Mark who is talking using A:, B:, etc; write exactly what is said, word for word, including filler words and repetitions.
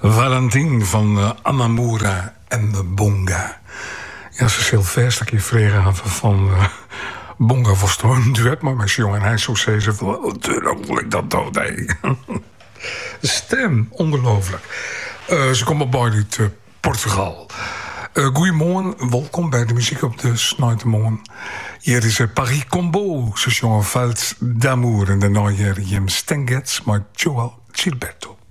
A: Valentin van uh, Amamura en de Bonga. Ja, ze Sylvester keer vragen van uh, Bonga was toch een duet, maar mijn jongen. En hij zo zei ze van, natuurlijk wil ik dat dood, nee. De stem, ongelooflijk. Uh, ze komen bij uit uh, Portugal. Uh, goedemorgen, welkom bij de muziek op de Snuitermorgen. Hier is uh, Paris Combo, ze jongen Veld d'Amour en de nieuwe Jim Stengets met Joel Gilberto.